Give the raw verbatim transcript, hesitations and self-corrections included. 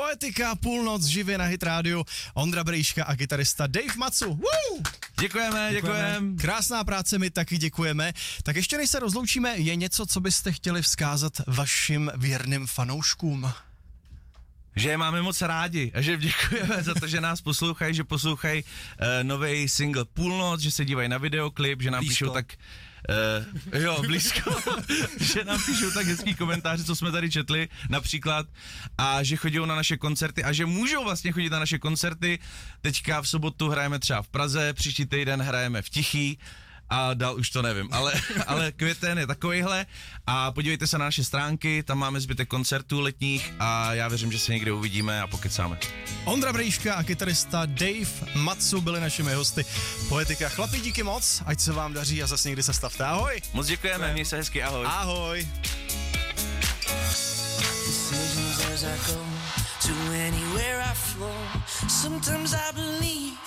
Poetika, půlnoc živě na Hit Radio. Ondra Brejška a kytarista Dave Matsu. Woo! Děkujeme, děkujeme. Krásná práce, my taky děkujeme. Tak ještě než se rozloučíme, je něco, co byste chtěli vzkázat vašim věrným fanouškům? Že je máme moc rádi a že děkujeme za to, že nás poslouchají, že poslouchají uh, nový single Půlnoc, že se dívají na videoklip, že nám Blízko. píšou tak, uh, jo, blízko, že nám píšou tak hezký komentáře, co jsme tady četli například, a že chodí na naše koncerty a že můžou vlastně chodit na naše koncerty. Teďka v sobotu hrajeme třeba v Praze, příští týden hrajeme v Tichý, a dál už to nevím, ale, ale květen je takovejhle a podívejte se na naše stránky, tam máme zbytek koncertů letních a já věřím, že se někde uvidíme a pokecáme. Ondra Brejška a kytarista Dave Matsu byli našimi hosty. Poetika. Chlapi, díky moc, ať se vám daří a zase někdy se stavte. Ahoj. Moc děkujeme, měj se hezky, ahoj. Ahoj. Sometimes I believe